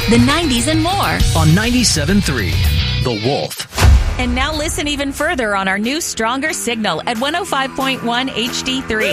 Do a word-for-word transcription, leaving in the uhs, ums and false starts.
the nineties, and more. On ninety-seven point three, The Wolf. And now listen even further on our new Stronger signal at one oh five point one H D three.